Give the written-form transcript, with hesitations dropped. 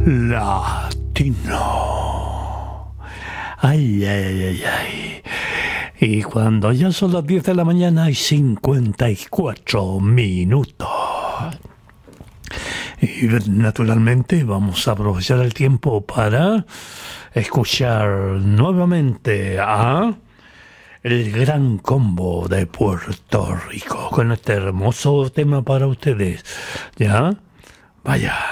Latino. Ay, ay, ay, ay. Y cuando ya son las 10 de la mañana y 54 minutos. Y naturalmente vamos a aprovechar el tiempo para escuchar nuevamente a el Gran Combo de Puerto Rico con este hermoso tema para ustedes. ¿Ya? Vaya.